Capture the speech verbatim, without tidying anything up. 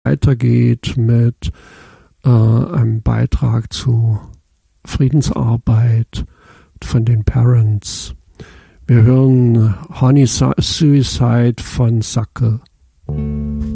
weitergeht mit äh, einem Beitrag zu Friedensarbeit von den Parents. Wir hören Honey Suicide von Sacke.